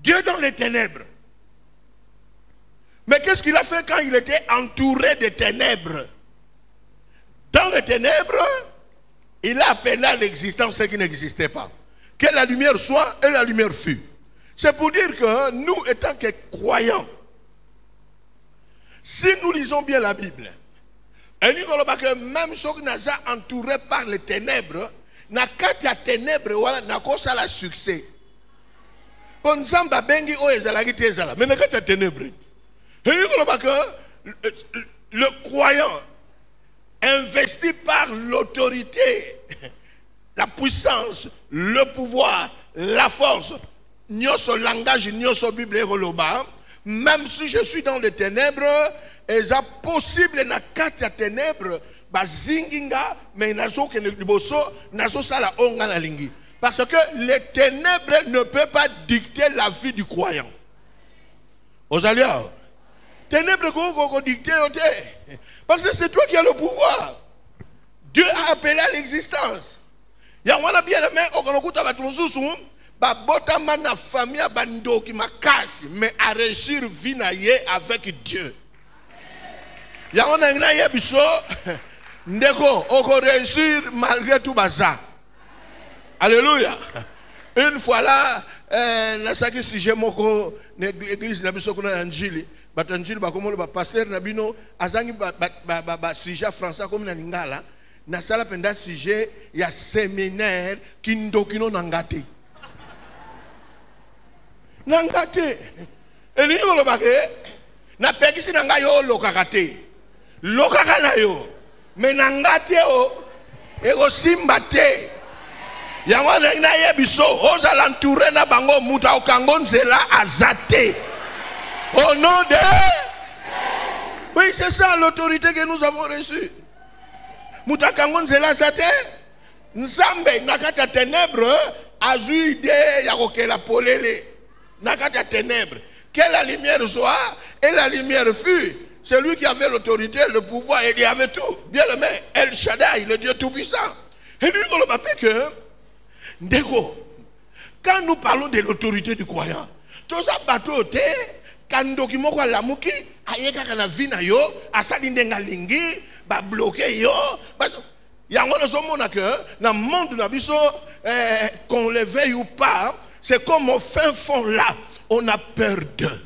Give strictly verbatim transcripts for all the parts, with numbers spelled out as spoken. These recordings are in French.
Dieu dans les ténèbres. Mais qu'est-ce qu'il a fait quand il était entouré de ténèbres? Dans les ténèbres, il a appelé à l'existence ce qui n'existait pas. Que la lumière soit et la lumière fut. C'est pour dire que nous, étant que croyants, si nous lisons bien la Bible, et nous voyons que même ceux qui sont entourés par les ténèbres, na kati ya ténèbres wala na kosa la succès. Pour nzamba bengi o ezalaki te ezala, mais na kati ya ténèbres. Et nous voyons que le croyant investi par l'autorité, la puissance, le pouvoir, la force, nyoso langage, nyoso Bible et Roloba, même si je suis dans les ténèbres, et c'est possible na kati ya ténèbres, bazinginga, mais nazo ke liboso, nazo sala onga na lingi. Parce que les ténèbres ne peuvent pas dicter la vie du croyant. Aux alliés, ténèbres qu'on dicter, parce que c'est toi qui as le pouvoir. Dieu a appelé à l'existence. Il y a un bien aimé, on a écouté à Batouzousou, Babotama na famille bando qui m'a cassé, mais à réussir vie avec Dieu. Il y a un aïna biso, ndeko, on peut réussir malgré tout bazar. Alléluia. Une fois là, nasaki sujet moko l'église na biso kuna anjili, batanjili ba komo ba pasteur na bino azangi ba ba ba sujet français comme na lingala, na sala penda sujet ya séminaire kindokino nangate. Nangate. Eli ngolo bake na pekisi nanga yo lokakate. Lokaka na yo. Mais nangate o ego simbate. Yango na yebiso oza l'entourer na bango muta okango nzela azate. Au nom de... Oui, c'est ça l'autorité que nous avons reçue. Muta kango nzela azate. Nzambe nakata ténèbres azu idée ya kokela polele. Nakata ténèbres. Que la lumière soit et la lumière fut. C'est lui qui avait l'autorité, le pouvoir, et il y avait tout. Bien aimé, El Shaddai, le Dieu tout-puissant. Et lui, on le rappelle que, Ndeko, quand nous parlons de l'autorité du croyant, tout ça, bateau, quand nous documentons la mouki, ayeka kana vina yo, asalinde ngalingi, ba bloqué yo, il y a un homme que, dans le monde, qu'on le veuille ou pas, c'est comme au fin fond là, on a peur d'eux.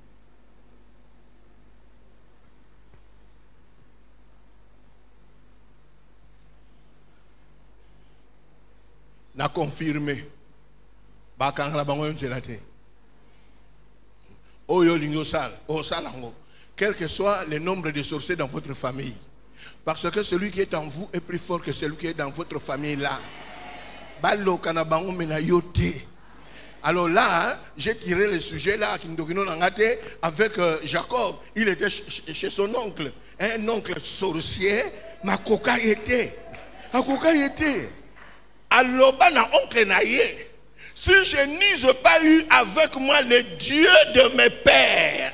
Na confirmé bakanga bango nzelate oyo lingo sal o salango quel que soit le nombre de sorciers dans votre famille, parce que celui qui est en vous est plus fort que celui qui est dans votre famille là. Balo kana bango mena yote. Alors là, j'ai tiré le sujet là avec euh, Jacob. Il était chez son oncle, un oncle sorcier, ma coca était. Ma coca était. Alors, na oncle naïe, si je n'eusse pas eu avec moi le Dieu de mes pères,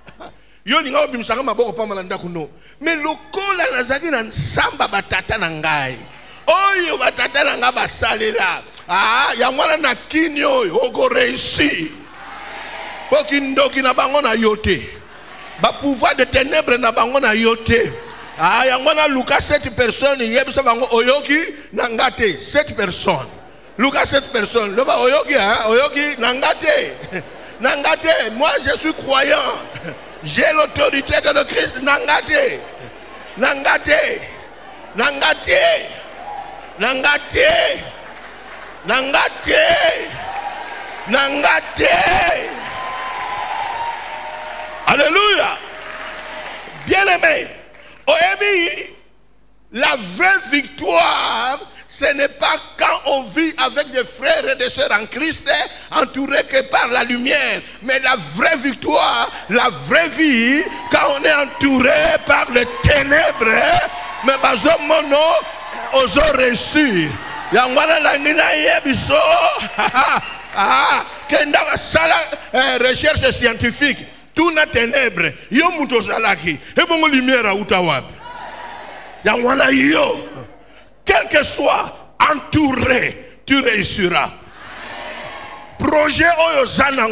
mais le col à Nazaki n'a samba batata nangai. Oh, yo batata nanga basalela. Ah, yamwana na kinyo ogo réussi. Pokindo kina bango na yote. Ba pouvoir de ténèbres na bango na yote. Ah, yamwana Lucas sept personnes yebisa bango oyoki nangate sept personnes. Lucas sept personnes. Le ba oyoki hein, oyoki nangate. Nangate, moi je suis croyant. J'ai l'autorité de le Christ nangate. Nangate. Nangate. Nangate. Nangate. Nangate. Alléluia. Bien aimé. Oebi, la vraie victoire, ce n'est pas quand on vit avec des frères et des sœurs en Christ, entourés que par la lumière. Mais la vraie victoire, la vraie vie, quand on est entouré par les ténèbres, mais bazo mono, oso reçu. Yangwana langina yebiso, ah, kenda sala recherche scientifique. Tout na ténèbres, yo muto salaki, et bon lumière à Outawab. Yangwana yo, quel que soit entouré, tu réussiras. Projet Oyo Zana.